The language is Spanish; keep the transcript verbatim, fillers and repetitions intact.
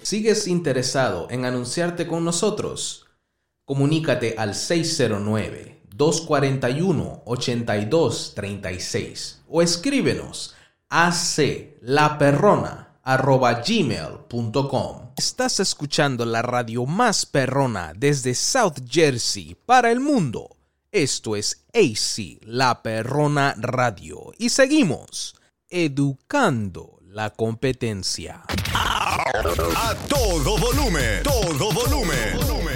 ¿Sigues interesado en anunciarte con nosotros? Comunícate al seis cero nueve, dos cuatro uno, ocho dos tres seis o escríbenos a aclaperrona arroba gmail punto com. Estás escuchando la radio más perrona desde South Jersey para el mundo. Esto es A C, La Perrona Radio. Y seguimos educando la competencia. A todo volumen, todo volumen.